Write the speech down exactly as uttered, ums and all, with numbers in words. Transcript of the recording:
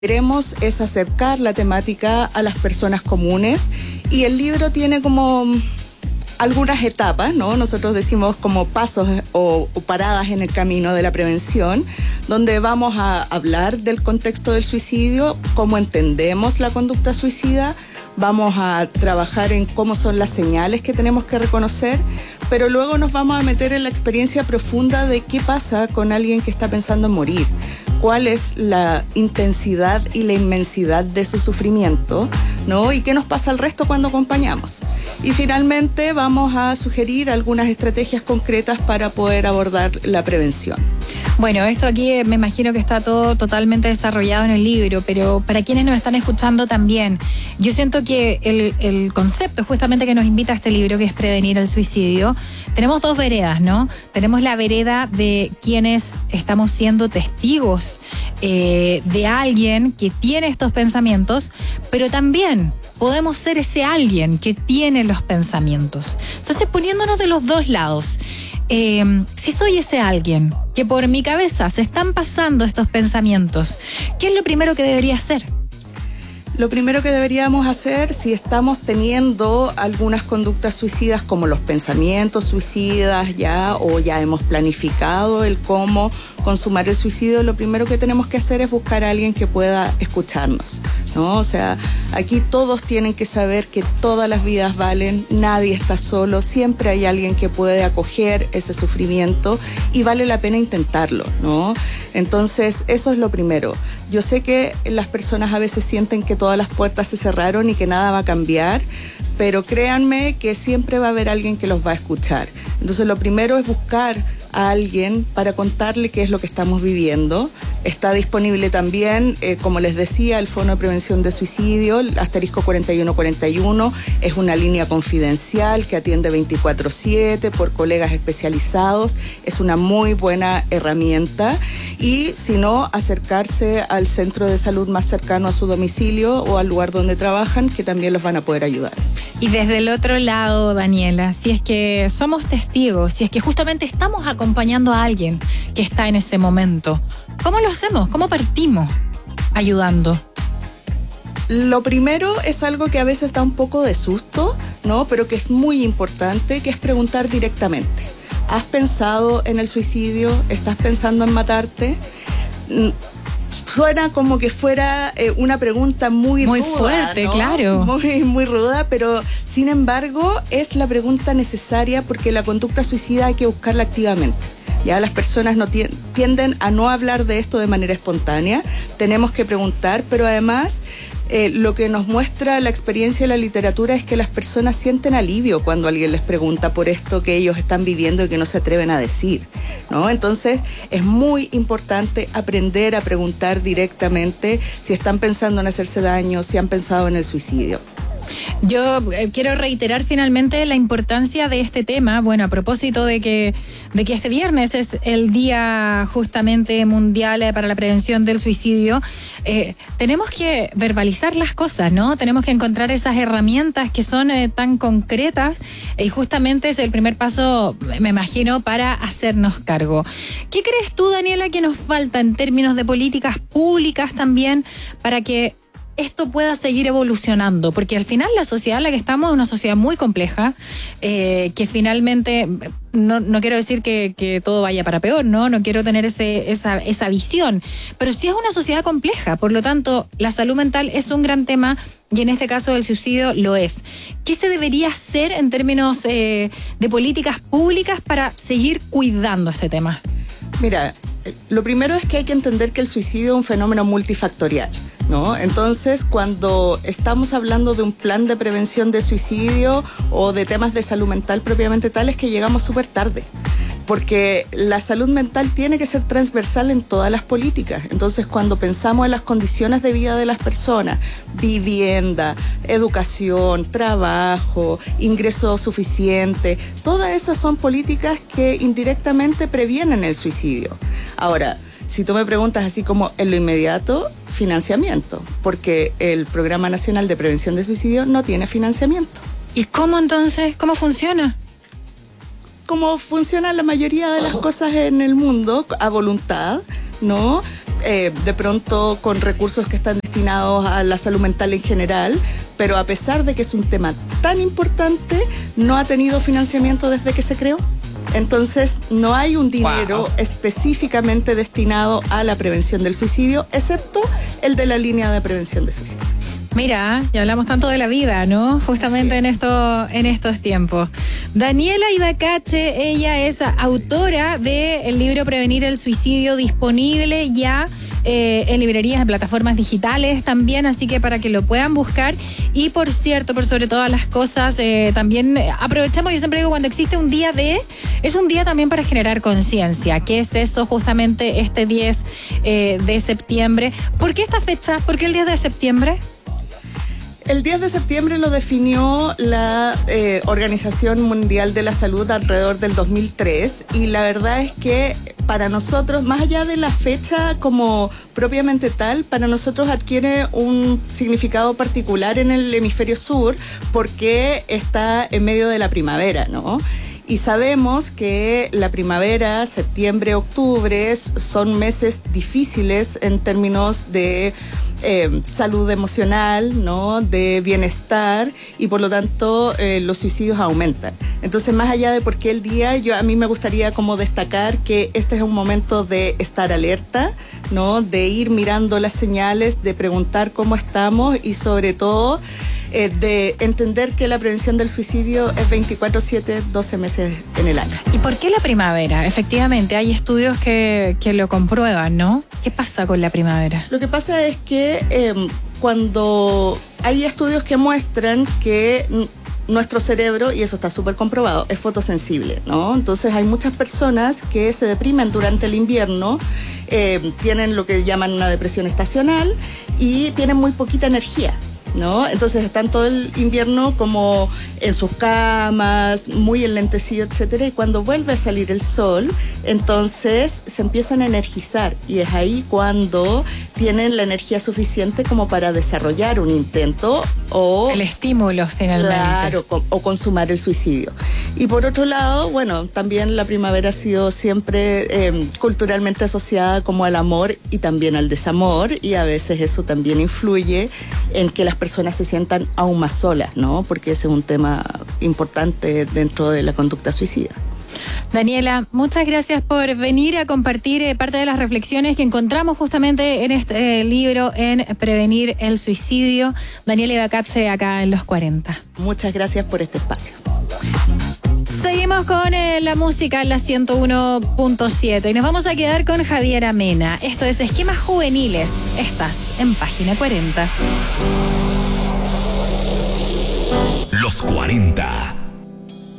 Queremos es acercar la temática a las personas comunes y el libro tiene como algunas etapas, ¿no? Nosotros decimos como pasos o, o paradas en el camino de la prevención, donde vamos a hablar del contexto del suicidio, cómo entendemos la conducta suicida, vamos a trabajar en cómo son las señales que tenemos que reconocer, pero luego nos vamos a meter en la experiencia profunda de qué pasa con alguien que está pensando en morir, cuál es la intensidad y la inmensidad de su sufrimiento, ¿no? Y qué nos pasa al resto cuando acompañamos. Y finalmente vamos a sugerir algunas estrategias concretas para poder abordar la prevención. Bueno, esto aquí me imagino que está todo totalmente desarrollado en el libro, pero para quienes nos están escuchando también, yo siento que el, el concepto justamente que nos invita a este libro, que es prevenir el suicidio, tenemos dos veredas, ¿no? Tenemos la vereda de quienes estamos siendo testigos eh, de alguien que tiene estos pensamientos, pero también podemos ser ese alguien que tiene los pensamientos. Entonces, poniéndonos de los dos lados, Eh, si soy ese alguien que por mi cabeza se están pasando estos pensamientos, ¿qué es lo primero que debería hacer? Lo primero que deberíamos hacer, si estamos teniendo algunas conductas suicidas como los pensamientos suicidas ya, o ya hemos planificado el cómo consumar el suicidio, lo primero que tenemos que hacer es buscar a alguien que pueda escucharnos, ¿no? O sea, aquí todos tienen que saber que todas las vidas valen, nadie está solo, siempre hay alguien que puede acoger ese sufrimiento y vale la pena intentarlo, ¿no? Entonces, eso es lo primero. Yo sé que las personas a veces sienten que todas las puertas se cerraron y que nada va a cambiar, pero créanme que siempre va a haber alguien que los va a escuchar. Entonces, lo primero es buscar a alguien para contarle qué es lo que estamos viviendo. Está disponible también, eh, como les decía, el Fondo de Prevención de Suicidio, el asterisco cuarenta y uno cuarenta y uno, es una línea confidencial que atiende veinticuatro siete por colegas especializados, es una muy buena herramienta, y si no, acercarse al centro de salud más cercano a su domicilio o al lugar donde trabajan, que también los van a poder ayudar. Y desde el otro lado, Daniela, si es que somos testigos, si es que justamente estamos acompañando a alguien que está en ese momento, ¿cómo lo hacemos? ¿Cómo partimos ayudando? Lo primero es algo que a veces da un poco de susto, ¿no? Pero que es muy importante, que es preguntar directamente. ¿Has pensado en el suicidio? ¿Estás pensando en matarte? Suena como que fuera eh, una pregunta muy, muy ruda, Muy fuerte, ¿no? claro. Muy, muy ruda, pero sin embargo es la pregunta necesaria, porque la conducta suicida hay que buscarla activamente. Ya las personas no tienden a no hablar de esto de manera espontánea, tenemos que preguntar, pero además eh, lo que nos muestra la experiencia de la literatura es que las personas sienten alivio cuando alguien les pregunta por esto que ellos están viviendo y que no se atreven a decir, ¿no? Entonces es muy importante aprender a preguntar directamente si están pensando en hacerse daño, si han pensado en el suicidio. Yo eh, quiero reiterar finalmente la importancia de este tema, bueno, a propósito de que, de que este viernes es el Día justamente mundial para la prevención del suicidio. Eh, tenemos que verbalizar las cosas, ¿no? Tenemos que encontrar esas herramientas que son eh, tan concretas, y justamente es el primer paso, me imagino, para hacernos cargo. ¿Qué crees tú, Daniela, que nos falta en términos de políticas públicas también para que esto pueda seguir evolucionando? Porque al final la sociedad en la que estamos es una sociedad muy compleja, eh, que finalmente, no, no quiero decir que, que todo vaya para peor, no, no quiero tener ese, esa, esa visión, pero sí es una sociedad compleja, por lo tanto la salud mental es un gran tema, y en este caso el suicidio lo es. ¿Qué se debería hacer en términos eh, de políticas públicas para seguir cuidando este tema? Mira, lo primero es que hay que entender que el suicidio es un fenómeno multifactorial, ¿no? Entonces, cuando estamos hablando de un plan de prevención de suicidio o de temas de salud mental propiamente tal, es que llegamos súper tarde, porque la salud mental tiene que ser transversal en todas las políticas. Entonces, cuando pensamos en las condiciones de vida de las personas, vivienda, educación, trabajo, ingreso suficiente, todas esas son políticas que indirectamente previenen el suicidio. Ahora, si tú me preguntas así como en lo inmediato, financiamiento, porque el Programa Nacional de Prevención de Suicidio no tiene financiamiento. ¿Y cómo entonces? ¿Cómo funciona? Como funciona la mayoría de las cosas en el mundo, a voluntad, ¿no? eh, de pronto con recursos que están destinados a la salud mental en general, pero a pesar de que es un tema tan importante, no ha tenido financiamiento desde que se creó. Entonces, no hay un dinero wow. específicamente destinado a la prevención del suicidio, excepto el de la línea de prevención de suicidio. Mira, ya hablamos tanto de la vida, ¿no? Justamente en, esto, en estos tiempos. Daniela Ibacache, ella es autora del libro Prevenir el Suicidio, disponible ya eh, en librerías, en plataformas digitales también, así que para que lo puedan buscar. Y por cierto, por sobre todas las cosas, eh, también aprovechamos, yo siempre digo, cuando existe un día de, es un día también para generar conciencia. ¿Qué es eso justamente este diez eh, de septiembre? ¿Por qué esta fecha? ¿Por qué el diez de septiembre? El diez de septiembre lo definió la eh, Organización Mundial de la Salud alrededor del dos mil tres, y la verdad es que para nosotros, más allá de la fecha como propiamente tal, para nosotros adquiere un significado particular en el hemisferio sur porque está en medio de la primavera, ¿no? Y sabemos que la primavera, septiembre, octubre son meses difíciles en términos de eh, salud emocional, ¿no? De bienestar, y por lo tanto eh, los suicidios aumentan. Entonces, más allá de por qué el día, yo a mí me gustaría como destacar que este es un momento de estar alerta, ¿no? De ir mirando las señales, de preguntar cómo estamos y sobre todo Eh, de entender que la prevención del suicidio es veinticuatro siete, doce meses en el año. ¿Y por qué la primavera? Efectivamente, hay estudios que, que lo comprueban, ¿no? ¿Qué pasa con la primavera? Lo que pasa es que eh, cuando hay estudios que muestran que nuestro cerebro, y eso está súper comprobado, es fotosensible, ¿no? Entonces hay muchas personas que se deprimen durante el invierno, eh, tienen lo que llaman una depresión estacional y tienen muy poquita energía, ¿no? Entonces están todo el invierno como en sus camas, muy enlentecidos, etcétera, y cuando vuelve a salir el sol, entonces se empiezan a energizar, y es ahí cuando tienen la energía suficiente como para desarrollar un intento o... el estímulo, finalmente. Claro, o consumar el suicidio. Y por otro lado, bueno, también la primavera ha sido siempre eh, culturalmente asociada como al amor y también al desamor, y a veces eso también influye en que las personas se sientan aún más solas, ¿no? Porque ese es un tema importante dentro de la conducta suicida. Daniela, muchas gracias por venir a compartir eh, parte de las reflexiones que encontramos justamente en este eh, libro, en Prevenir el Suicidio. Daniela Ibacache, acá en Los cuarenta. Muchas gracias por este espacio. Seguimos con eh, la música en la ciento uno punto siete y nos vamos a quedar con Javiera Mena. Esto es Esquemas Juveniles. Estás en Página cuarenta. Los cuarenta.